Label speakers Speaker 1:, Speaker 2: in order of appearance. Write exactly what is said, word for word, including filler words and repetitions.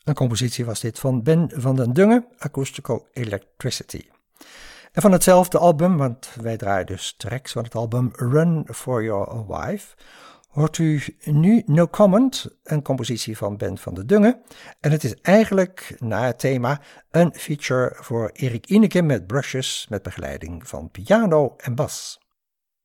Speaker 1: Een compositie was dit van Ben van den Dungen, Acoustical Electricity. En van hetzelfde album, want wij draaien dus tracks van het album Run for Your Wife, hoort u nu No Comment, een compositie van Ben van den Dungen. En het is eigenlijk, na het thema, een feature voor Erik Ineke met brushes met begeleiding van piano en bas.